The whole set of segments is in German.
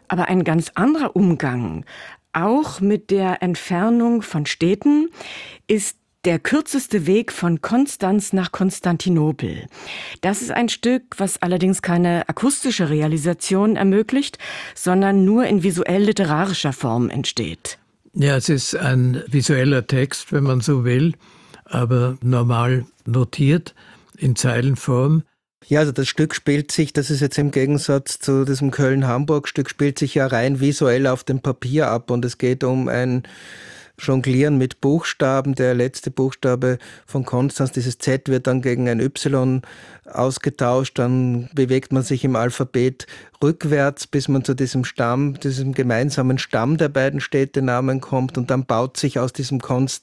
Aber ein ganz anderer Umgang, auch mit der Entfernung von Städten, ist der kürzeste Weg von Konstanz nach Konstantinopel. Das ist ein Stück, was allerdings keine akustische Realisation ermöglicht, sondern nur in visuell-literarischer Form entsteht. Ja, es ist ein visueller Text, wenn man so will, aber normal notiert in Zeilenform. Ja, also das Stück spielt sich, das ist jetzt im Gegensatz zu diesem Köln-Hamburg-Stück, spielt sich ja rein visuell auf dem Papier ab und es geht um ein Jonglieren mit Buchstaben. Der letzte Buchstabe von Konstanz, dieses Z, wird dann gegen ein Y ausgetauscht. Dann bewegt man sich im Alphabet rückwärts, bis man zu diesem gemeinsamen Stamm der beiden Städtenamen kommt. Und dann baut sich aus diesem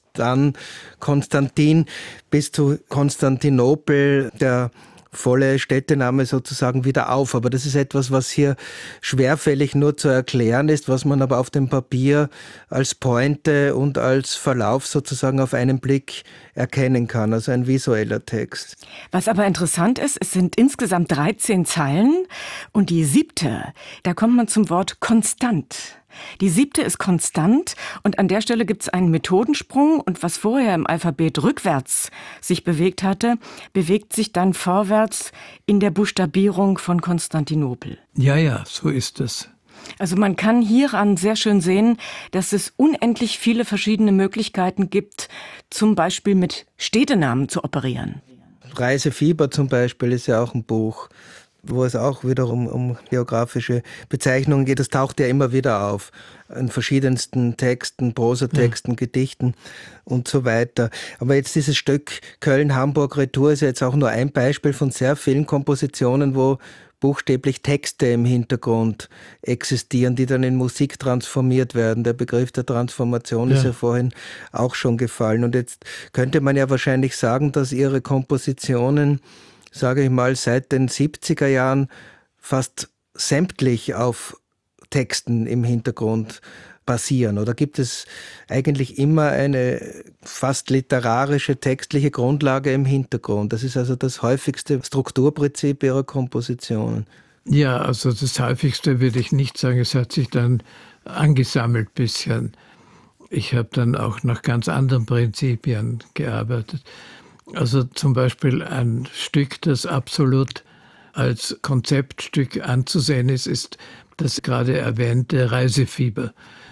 Konstantin bis zu Konstantinopel der volle Städtename sozusagen wieder auf. Aber das ist etwas, was hier schwerfällig nur zu erklären ist, was man aber auf dem Papier als Pointe und als Verlauf sozusagen auf einen Blick erkennen kann. Also ein visueller Text. Was aber interessant ist, es sind insgesamt 13 Zeilen und die 7., da kommt man zum Wort konstant. Die 7. ist konstant und an der Stelle gibt es einen Methodensprung und was vorher im Alphabet rückwärts sich bewegt hatte, bewegt sich dann vorwärts in der Buchstabierung von Konstantinopel. Ja, so ist es. Also man kann hieran sehr schön sehen, dass es unendlich viele verschiedene Möglichkeiten gibt, zum Beispiel mit Städtenamen zu operieren. Reisefieber zum Beispiel ist ja auch ein Buch, wo es auch wiederum um geografische Bezeichnungen geht. Das taucht ja immer wieder auf, in verschiedensten Texten, Prosatexten, Gedichten und so weiter. Aber jetzt dieses Stück Köln-Hamburg-Retour ist ja jetzt auch nur ein Beispiel von sehr vielen Kompositionen, wo buchstäblich Texte im Hintergrund existieren, die dann in Musik transformiert werden. Der Begriff der Transformation ist ja vorhin auch schon gefallen. Und jetzt könnte man ja wahrscheinlich sagen, dass Ihre Kompositionen, sage ich mal, seit den 70er Jahren fast sämtlich auf Texten im Hintergrund basieren? Oder gibt es eigentlich immer eine fast literarische, textliche Grundlage im Hintergrund? Das ist also das häufigste Strukturprinzip Ihrer Kompositionen. Ja, also das häufigste würde ich nicht sagen. Es hat sich dann angesammelt ein bisschen. Ich habe dann auch nach ganz anderen Prinzipien gearbeitet. Also zum Beispiel ein Stück, das absolut als Konzeptstück anzusehen ist, ist das gerade erwähnte Reisefieber.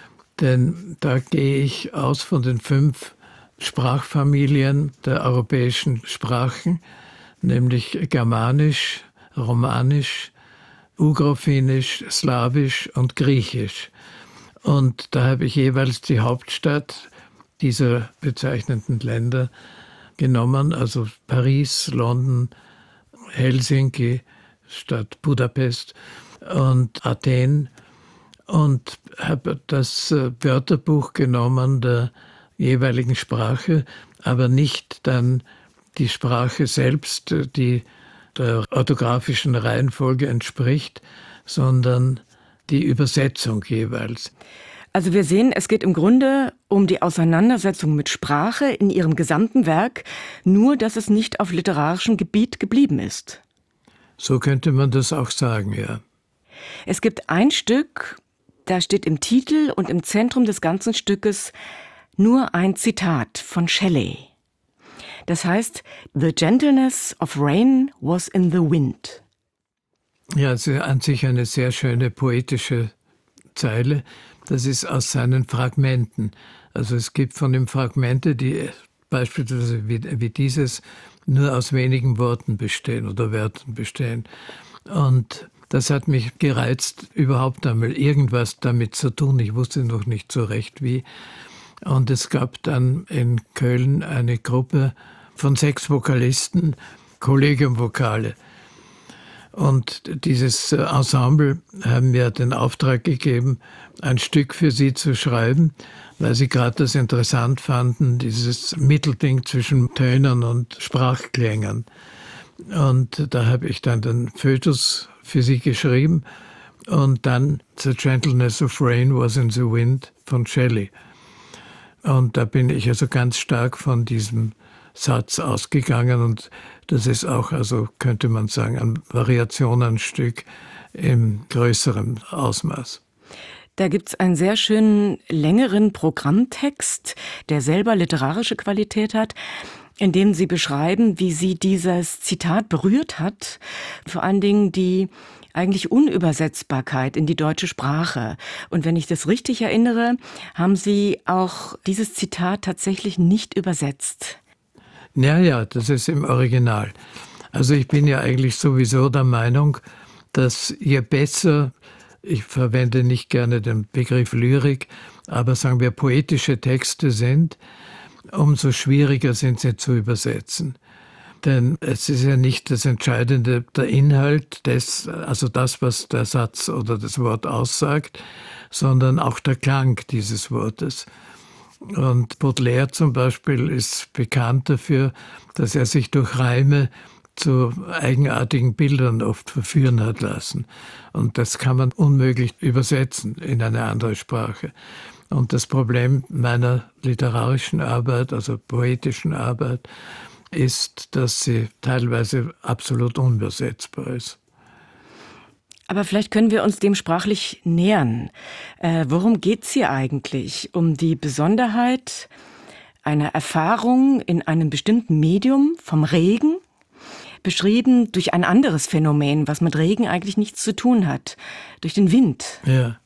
Denn da gehe ich aus von den 5 Sprachfamilien der europäischen Sprachen, nämlich Germanisch, Romanisch, Ugrofinisch, Slawisch und Griechisch. Und da habe ich jeweils die Hauptstadt dieser bezeichnenden Länder genommen, also Paris, London, Helsinki, Stadt Budapest und Athen, und habe das Wörterbuch genommen der jeweiligen Sprache, aber nicht dann die Sprache selbst, die der orthografischen Reihenfolge entspricht, sondern die Übersetzung jeweils. Also wir sehen, es geht im Grunde um die Auseinandersetzung mit Sprache in ihrem gesamten Werk, nur dass es nicht auf literarischem Gebiet geblieben ist. So könnte man das auch sagen, ja. Es gibt ein Stück, da steht im Titel und im Zentrum des ganzen Stückes nur ein Zitat von Shelley. Das heißt, "The gentleness of rain was in the wind." Ja, es ist an sich eine sehr schöne poetische Zeile. Das ist aus seinen Fragmenten. Also es gibt von ihm Fragmente, die beispielsweise wie dieses nur aus wenigen Worten bestehen oder Wörtern bestehen. Und das hat mich gereizt, überhaupt einmal irgendwas damit zu tun. Ich wusste noch nicht so recht wie. Und es gab dann in Köln eine Gruppe von 6 Vokalisten, Kollegiumvokale. Und dieses Ensemble haben mir den Auftrag gegeben, ein Stück für sie zu schreiben, weil sie gerade das interessant fanden, dieses Mittelding zwischen Tönen und Sprachklängen. Und da habe ich dann den Foetus für sie geschrieben und dann "The gentleness of rain was in the wind" von Shelley. Und da bin ich also ganz stark von diesem Satz ausgegangen, und das ist auch, also könnte man sagen, ein Variationenstück im größeren Ausmaß. Da gibt's einen sehr schönen, längeren Programmtext, der selber literarische Qualität hat, in dem Sie beschreiben, wie Sie dieses Zitat berührt hat. Vor allen Dingen die eigentlich Unübersetzbarkeit in die deutsche Sprache. Und wenn ich das richtig erinnere, haben Sie auch dieses Zitat tatsächlich nicht übersetzt. Ja, das ist im Original. Also ich bin ja eigentlich sowieso der Meinung, dass je besser, ich verwende nicht gerne den Begriff Lyrik, aber sagen wir poetische Texte sind, umso schwieriger sind sie zu übersetzen. Denn es ist ja nicht das Entscheidende, der Inhalt, also das, was der Satz oder das Wort aussagt, sondern auch der Klang dieses Wortes. Und Baudelaire zum Beispiel ist bekannt dafür, dass er sich durch Reime zu eigenartigen Bildern oft verführen hat lassen. Und das kann man unmöglich übersetzen in eine andere Sprache. Und das Problem meiner literarischen Arbeit, also poetischen Arbeit, ist, dass sie teilweise absolut unübersetzbar ist. Aber vielleicht können wir uns dem sprachlich nähern. Worum geht's hier eigentlich? Um die Besonderheit einer Erfahrung in einem bestimmten Medium, vom Regen, beschrieben durch ein anderes Phänomen, was mit Regen eigentlich nichts zu tun hat, durch den Wind. Ja.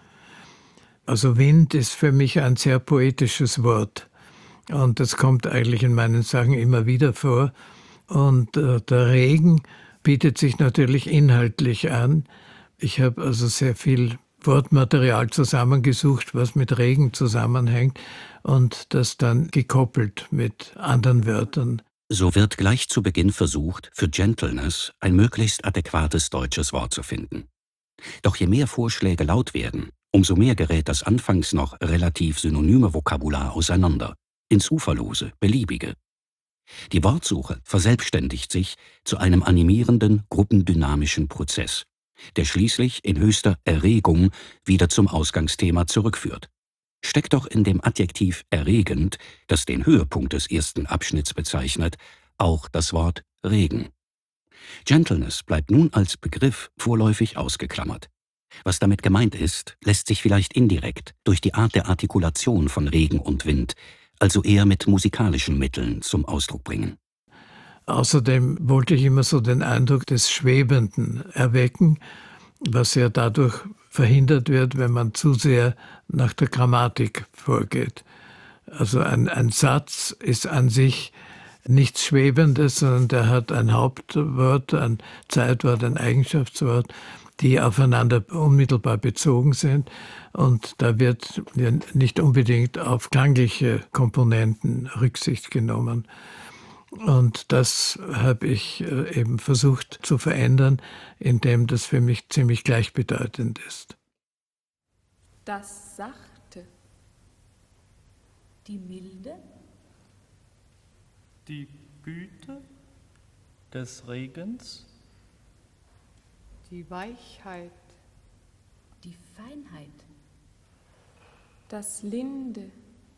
Also Wind ist für mich ein sehr poetisches Wort. Und das kommt eigentlich in meinen Sachen immer wieder vor. Und der Regen bietet sich natürlich inhaltlich an. Ich habe also sehr viel Wortmaterial zusammengesucht, was mit Regen zusammenhängt und das dann gekoppelt mit anderen Wörtern. So wird gleich zu Beginn versucht, für Gentleness ein möglichst adäquates deutsches Wort zu finden. Doch je mehr Vorschläge laut werden, umso mehr gerät das anfangs noch relativ synonyme Vokabular auseinander, ins Uferlose, beliebige. Die Wortsuche verselbstständigt sich zu einem animierenden, gruppendynamischen Prozess, der schließlich in höchster Erregung wieder zum Ausgangsthema zurückführt. Steckt doch in dem Adjektiv erregend, das den Höhepunkt des ersten Abschnitts bezeichnet, auch das Wort Regen. Gentleness bleibt nun als Begriff vorläufig ausgeklammert. Was damit gemeint ist, lässt sich vielleicht indirekt durch die Art der Artikulation von Regen und Wind, also eher mit musikalischen Mitteln, zum Ausdruck bringen. Außerdem wollte ich immer so den Eindruck des Schwebenden erwecken, was ja dadurch verhindert wird, wenn man zu sehr nach der Grammatik vorgeht. Also ein Satz ist an sich nichts Schwebendes, sondern der hat ein Hauptwort, ein Zeitwort, ein Eigenschaftswort, die aufeinander unmittelbar bezogen sind. Und da wird ja nicht unbedingt auf klangliche Komponenten Rücksicht genommen. Und das habe ich eben versucht zu verändern, indem das für mich ziemlich gleichbedeutend ist. Das Sachte, die Milde, die Güte des Regens, die Weichheit, die Feinheit, das Linde,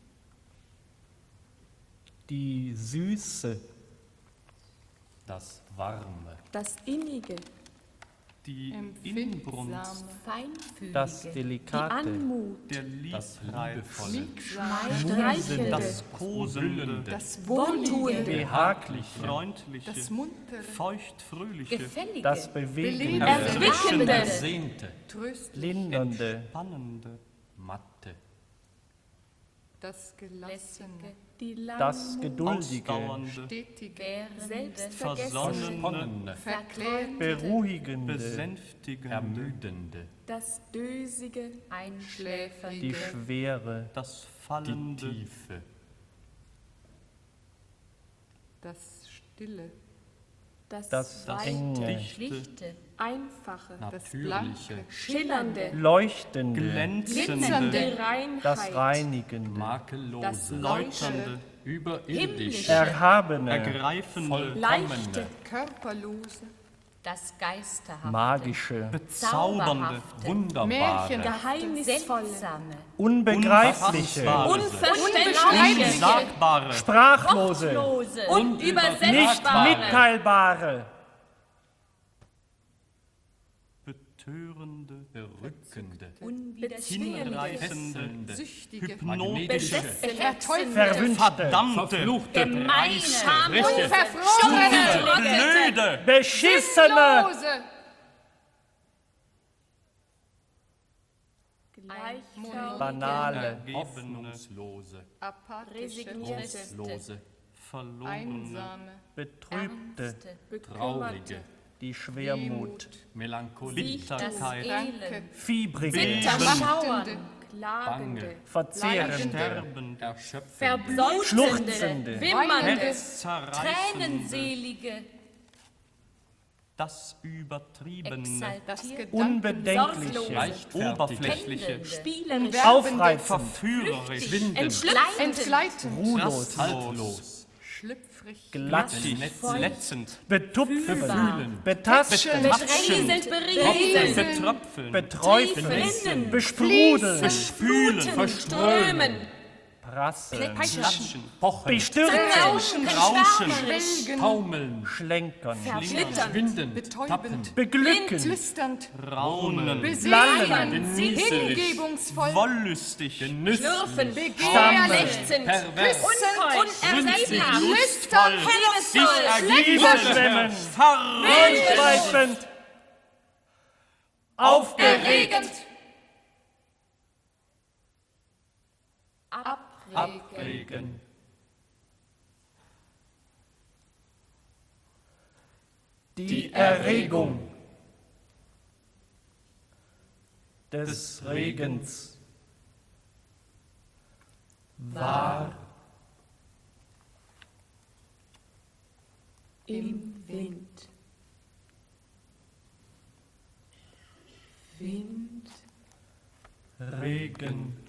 die Süße, das Warme, das Innige, die Empfindsame, Inbrunst, Feinfühlige, das die Delikate, Anmut, der Liebreize, Streichende, das Kosende, das Wohltuende, Behagliche, Freundliche, das Muntere, Feuchtfröhliche, Gefällige, das Bewegende, Erquickende, Ersehnte, Tröstliche, Lindernde, Spannende, Matte, das Gelassene, Lässige, die das Langmut, Geduldige, stetige, Währende, Selbstvergessene, Versonnene, Verklärende, Beruhigende, Besänftigende, Ermüdende, das Dösige, die Einschläfernde, Schwere, das Fallende, die Tiefe, das Stille, das das Weite, Enge, Schlichte, Einfache, das Natürliche, Blanke, Schillernde, Leuchtende, glitzernde Reinheit, das Reinigende, das Makellose, Läuternde, himmlische, Erhabene, Ergreifende, leichte, körperlose, das Geisterhafte, Magische, Bezaubernde, Wunderbare, Märchen, geheimnisvolle, Seltsame, Unbegreifliche, Unverständliche, Unsagbare, Sprachlose, Lose, nicht Unübersetzbare, mitteilbare, vertörende, berückende, Unwiderstehliche, süchtige, hypnotische, verteufelte, verwünschte, verdammte, gemeine, unverfrorene, blöde, beschissene, lose, gleichförmige, banale, hoffnungslose, apathische, resignierte, verlorene, einsame, betrübte, ernste, traurige, die Schwermut, Melancholie, sieht das Bitterkeit, Elend, fiebrige, Zitterschauern, klagende, verzehrende, sterbend, erschöpfend, verblutende, schluchzende, wimmernde, zerreißende, tränenselige, das Übertriebene, das exaltierte, Unbedenkliche, sorglose, oberflächliche, pendelnde, spielerisch, aufreizend, verführerisch, entschleifend, entgleitend, ruhlos, haltlos, schlüpfrig, glattig, netzend, betupfen, betasten, berieselnd, berieselnd, betröpfeln, Rinnen, besprudeln, bespülen, strömen, prasseln, klatschen, bestürzen, rauschen, schwärmen, taumeln, schlenkern, schlittern, schwinden, betäubend, beglücken, flisternd, raunen, beseelen, genießerisch, hingebungsvoll, wollüstig, schlürfen, begehrlich, lechzend, pervers, unerreichbar, lüstern, überschwemmend, ausschweifend, aufgeregt, erregend, abregen, die Erregung des Regens war im Wind, Wind, Regen,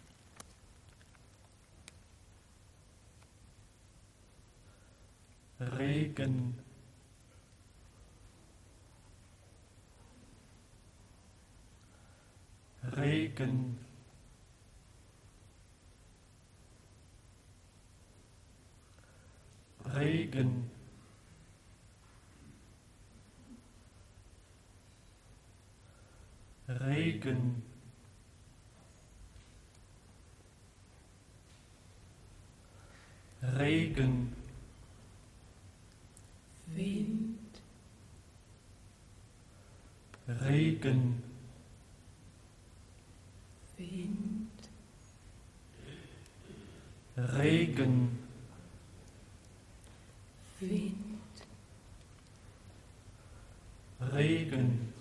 Regen, Regen, Regen, Regen, Regen, Wind, Regen, Wind, Regen, Wind, Regen,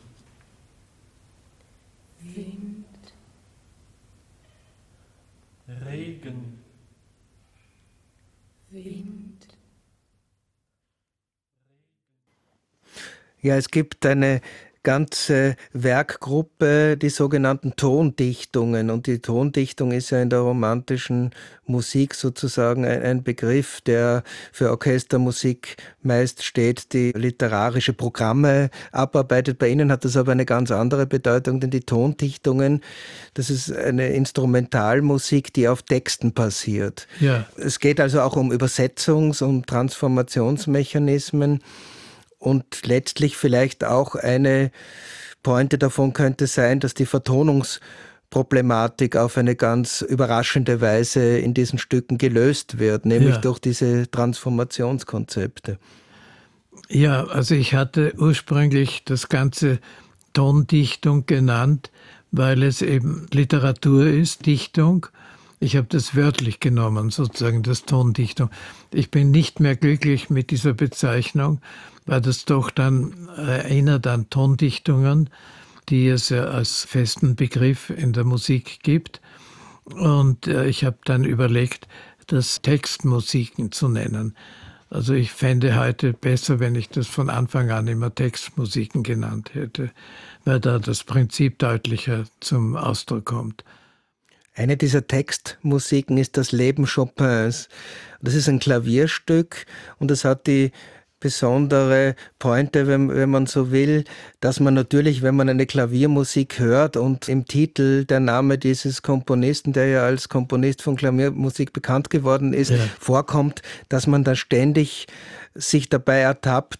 Wind, Regen, Wind. Ja, es gibt eine ganze Werkgruppe, die sogenannten Tondichtungen. Und die Tondichtung ist ja in der romantischen Musik sozusagen ein Begriff, der für Orchestermusik meist steht, die literarische Programme abarbeitet. Bei Ihnen hat das aber eine ganz andere Bedeutung, denn die Tondichtungen, das ist eine Instrumentalmusik, die auf Texten basiert. Ja. Es geht also auch um Übersetzungs- und Transformationsmechanismen. Und letztlich vielleicht auch eine Pointe davon könnte sein, dass die Vertonungsproblematik auf eine ganz überraschende Weise in diesen Stücken gelöst wird, nämlich durch diese Transformationskonzepte. Ja, also ich hatte ursprünglich das Ganze Tondichtung genannt, weil es eben Literatur ist, Dichtung. Ich habe das wörtlich genommen, sozusagen das Tondichtung. Ich bin nicht mehr glücklich mit dieser Bezeichnung, weil das doch dann erinnert an Tondichtungen, die es ja als festen Begriff in der Musik gibt. Und ich habe dann überlegt, das Textmusiken zu nennen. Also ich fände heute besser, wenn ich das von Anfang an immer Textmusiken genannt hätte, weil da das Prinzip deutlicher zum Ausdruck kommt. Eine dieser Textmusiken ist das Leben Chopins. Das ist ein Klavierstück und es hat die besondere Pointe, wenn man so will, dass man natürlich, wenn man eine Klaviermusik hört und im Titel der Name dieses Komponisten, der ja als Komponist von Klaviermusik bekannt geworden ist, vorkommt, dass man da ständig sich dabei ertappt,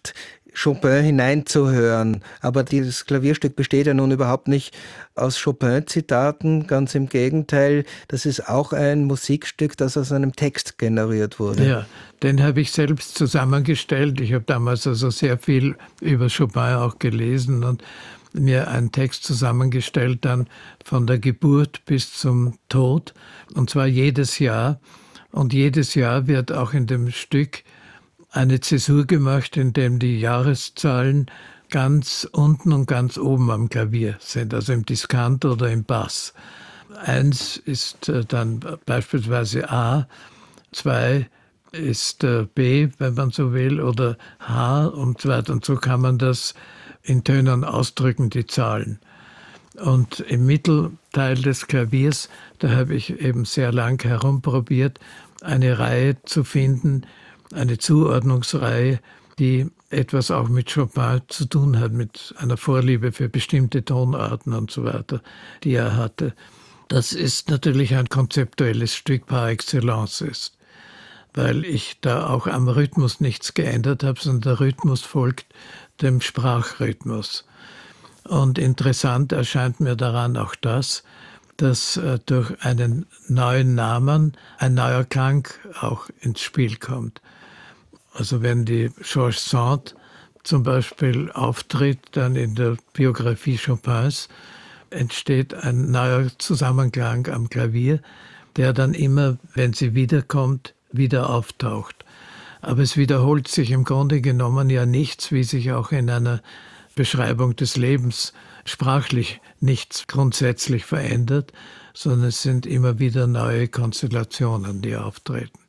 Chopin hineinzuhören. Aber dieses Klavierstück besteht ja nun überhaupt nicht aus Chopin-Zitaten, ganz im Gegenteil. Das ist auch ein Musikstück, das aus einem Text generiert wurde. Ja, den habe ich selbst zusammengestellt. Ich habe damals also sehr viel über Chopin auch gelesen und mir einen Text zusammengestellt, dann von der Geburt bis zum Tod, und zwar jedes Jahr. Und jedes Jahr wird auch in dem Stück eine Zäsur gemacht, in dem die Jahreszahlen ganz unten und ganz oben am Klavier sind, also im Diskant oder im Bass. 1 ist dann beispielsweise A, 2 ist B, wenn man so will, oder H und so weiter. Und so kann man das in Tönen ausdrücken, die Zahlen. Und im Mittelteil des Klaviers, da habe ich eben sehr lang herumprobiert, eine Reihe zu finden, eine Zuordnungsreihe, die etwas auch mit Chopin zu tun hat, mit einer Vorliebe für bestimmte Tonarten und so weiter, die er hatte. Das ist natürlich ein konzeptuelles Stück par excellence ist, weil ich da auch am Rhythmus nichts geändert habe, sondern der Rhythmus folgt dem Sprachrhythmus. Und interessant erscheint mir daran auch das, dass durch einen neuen Namen ein neuer Klang auch ins Spiel kommt. Also wenn die Georges Sand zum Beispiel auftritt, dann in der Biografie Chopins, entsteht ein neuer Zusammenklang am Klavier, der dann immer, wenn sie wiederkommt, wieder auftaucht. Aber es wiederholt sich im Grunde genommen ja nichts, wie sich auch in einer Beschreibung des Lebens sprachlich nichts grundsätzlich verändert, sondern es sind immer wieder neue Konstellationen, die auftreten.